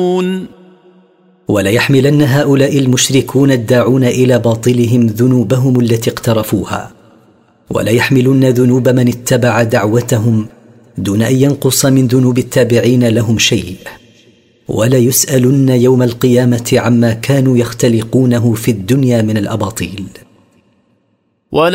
وليحملن هؤلاء المشركون الداعون إلى باطلهم ذنوبهم التي اقترفوها، وليحملن ذنوب من اتبع دعوتهم دون أن ينقص من ذنوب التابعين لهم شيء، وليسألن يوم القيامة عما كانوا يختلقونه في الدنيا من الأباطيل.